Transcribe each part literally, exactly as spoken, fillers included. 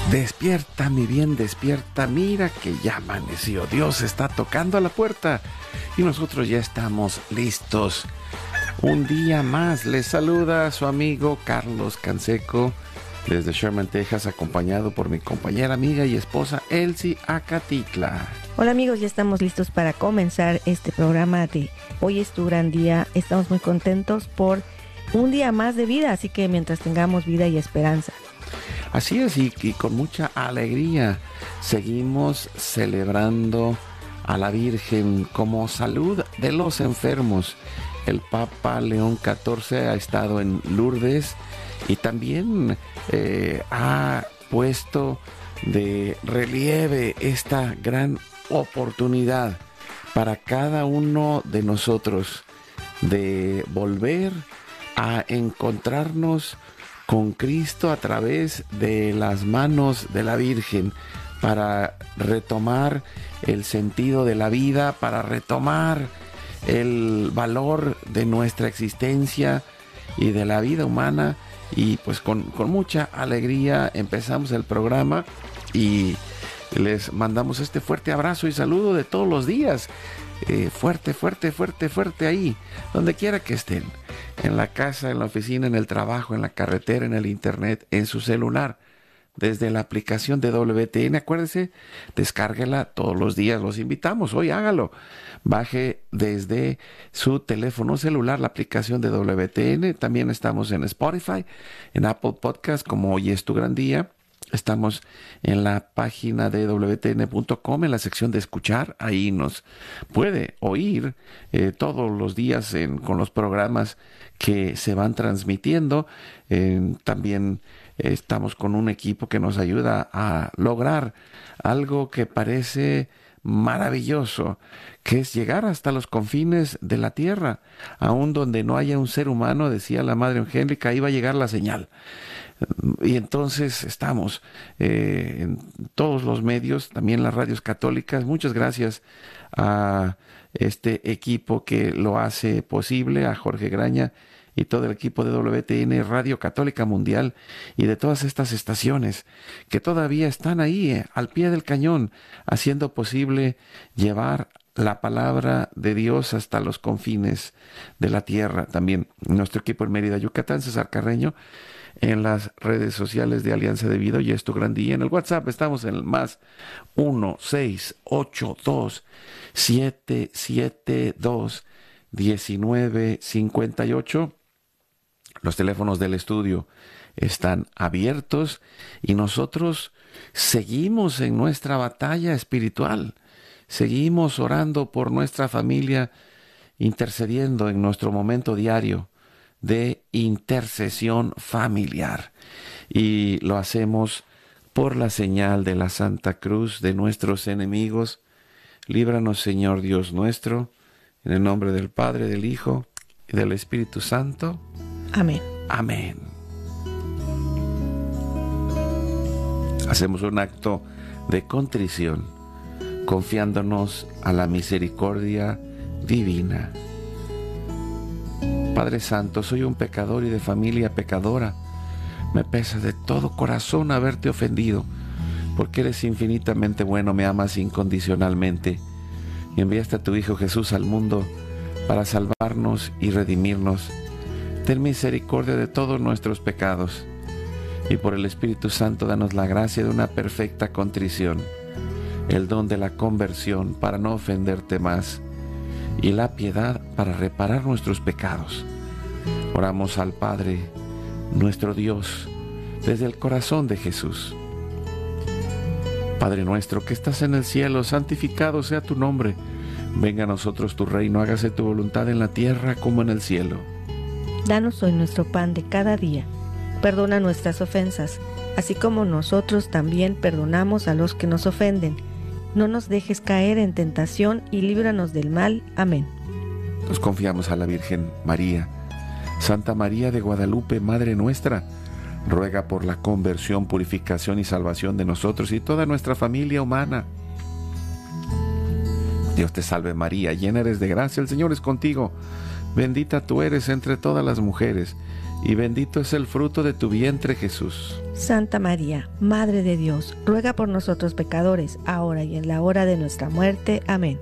Despierta, mi bien, despierta, mira que ya amaneció, Dios está tocando a la puerta y nosotros ya estamos listos. Un día más les saluda su amigo Carlos Canseco desde Sherman, Texas, acompañado por mi compañera, amiga y esposa Elsie Acatitla. Hola amigos, ya estamos listos para comenzar este programa de Hoy es tu gran día. Estamos muy contentos por un día más de vida, así que mientras tengamos vida y esperanza. Así es, y, y con mucha alegría seguimos celebrando a la Virgen como salud de los enfermos. El Papa León catorce ha estado en Lourdes y también eh, ha puesto de relieve esta gran oportunidad para cada uno de nosotros de volver a encontrarnos con Cristo a través de las manos de la Virgen, para retomar el sentido de la vida, para retomar el valor de nuestra existencia y de la vida humana. Y pues con, con mucha alegría empezamos el programa y les mandamos este fuerte abrazo y saludo de todos los días. Eh, fuerte, fuerte, fuerte, fuerte ahí, donde quiera que estén, en la casa, en la oficina, en el trabajo, en la carretera, en el internet, en su celular, desde la aplicación de W T N. Acuérdese, descárguela todos los días, los invitamos, hoy hágalo. Baje desde su teléfono celular la aplicación de W T N. También estamos en Spotify, en Apple Podcast, como Hoy es tu gran día. Estamos en la página de doble u te ene punto com, en la sección de escuchar. Ahí nos puede oír eh, todos los días en, con los programas que se van transmitiendo. Eh, también eh, estamos con un equipo que nos ayuda a lograr algo que parece maravilloso, que es llegar hasta los confines de la tierra. Aún donde no haya un ser humano, decía la Madre Angélica, ahí va a llegar la señal. Y entonces estamos eh, en todos los medios, también las radios católicas. Muchas gracias a este equipo que lo hace posible, a Jorge Graña y todo el equipo de W T N, Radio Católica Mundial, y de todas estas estaciones que todavía están ahí eh, al pie del cañón, haciendo posible llevar la palabra de Dios hasta los confines de la tierra. También nuestro equipo en Mérida, Yucatán, César Carreño, en las redes sociales de Alianza de Vida, y es tu gran día. En el WhatsApp estamos en el más uno seis ocho dos siete siete dos uno nueve cinco ocho. Los teléfonos del estudio están abiertos y nosotros seguimos en nuestra batalla espiritual. Seguimos orando por nuestra familia, intercediendo en nuestro momento diario de intercesión familiar, y lo hacemos por la señal de la Santa Cruz de nuestros enemigos. Líbranos, Señor Dios nuestro, en el nombre del Padre, del Hijo y del Espíritu Santo. Amén. Amén. Hacemos un acto de contrición, confiándonos a la misericordia divina. Padre Santo, soy un pecador y de familia pecadora. Me pesa de todo corazón haberte ofendido, porque eres infinitamente bueno, me amas incondicionalmente y enviaste a tu Hijo Jesús al mundo para salvarnos y redimirnos. Ten misericordia de todos nuestros pecados y por el Espíritu Santo danos la gracia de una perfecta contrición, el don de la conversión para no ofenderte más y la piedad para reparar nuestros pecados. Oramos al Padre, nuestro Dios, desde el corazón de Jesús. Padre nuestro que estás en el cielo, santificado sea tu nombre. Venga a nosotros tu reino, hágase tu voluntad en la tierra como en el cielo. Danos hoy nuestro pan de cada día. Perdona nuestras ofensas, así como nosotros también perdonamos a los que nos ofenden. No nos dejes caer en tentación y líbranos del mal. Amén. Nos confiamos a la Virgen María. Santa María de Guadalupe, Madre nuestra, ruega por la conversión, purificación y salvación de nosotros y toda nuestra familia humana. Dios te salve María, llena eres de gracia, el Señor es contigo. Bendita tú eres entre todas las mujeres, y bendito es el fruto de tu vientre, Jesús. Santa María, Madre de Dios, ruega por nosotros pecadores, ahora y en la hora de nuestra muerte. Amén.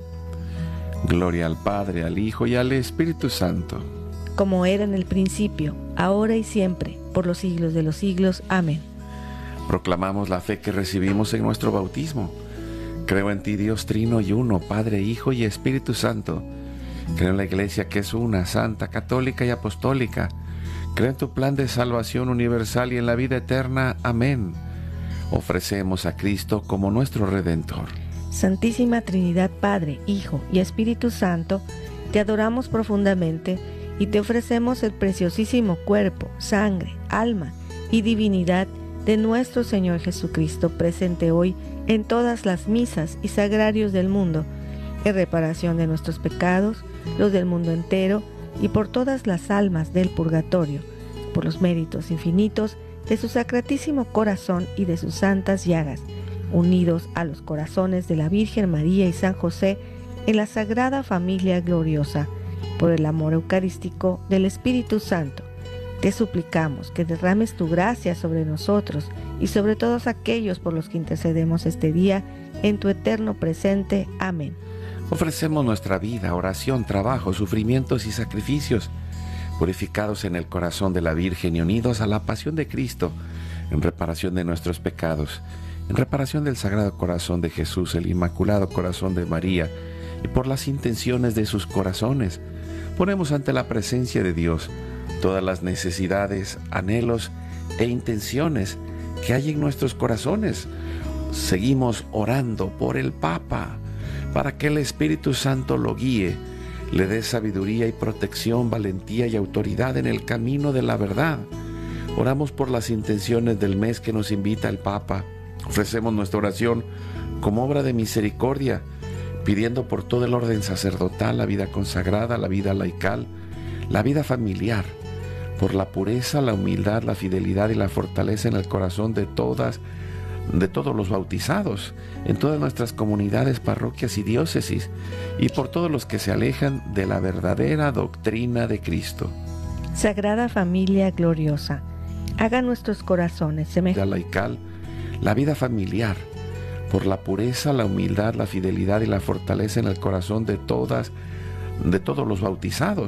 Gloria al Padre, al Hijo y al Espíritu Santo. Como era en el principio, ahora y siempre, por los siglos de los siglos. Amén. Proclamamos la fe que recibimos en nuestro bautismo. Creo en ti, Dios Trino y Uno, Padre, Hijo y Espíritu Santo. Creo en la Iglesia que es una, santa, católica y apostólica. Creo en tu plan de salvación universal y en la vida eterna. Amén. Ofrecemos a Cristo como nuestro Redentor. Santísima Trinidad, Padre, Hijo y Espíritu Santo, te adoramos profundamente y te ofrecemos el preciosísimo cuerpo, sangre, alma y divinidad de nuestro Señor Jesucristo, presente hoy en todas las misas y sagrarios del mundo, en reparación de nuestros pecados, los del mundo entero, y por todas las almas del purgatorio, por los méritos infinitos de su sacratísimo corazón y de sus santas llagas, unidos a los corazones de la Virgen María y San José en la Sagrada Familia Gloriosa, por el amor eucarístico del Espíritu Santo. Te suplicamos que derrames tu gracia sobre nosotros y sobre todos aquellos por los que intercedemos este día, en tu eterno presente. Amén. Ofrecemos nuestra vida, oración, trabajo, sufrimientos y sacrificios, purificados en el corazón de la Virgen y unidos a la pasión de Cristo, en reparación de nuestros pecados, en reparación del Sagrado Corazón de Jesús, el Inmaculado Corazón de María, y por las intenciones de sus corazones. Ponemos ante la presencia de Dios todas las necesidades, anhelos e intenciones que hay en nuestros corazones. Seguimos orando por el Papa, para que el Espíritu Santo lo guíe, le dé sabiduría y protección, valentía y autoridad en el camino de la verdad. Oramos por las intenciones del mes que nos invita el Papa. Ofrecemos nuestra oración como obra de misericordia, pidiendo por todo el orden sacerdotal, la vida consagrada, la vida laical, la vida familiar, por la pureza, la humildad, la fidelidad y la fortaleza en el corazón de todas, de todos los bautizados, en todas nuestras comunidades, parroquias y diócesis, y por todos los que se alejan de la verdadera doctrina de Cristo. Sagrada Familia Gloriosa, haga nuestros corazones semejantes. La laical, la vida familiar, por la pureza, la humildad, la fidelidad y la fortaleza en el corazón de todas, de todos los bautizados,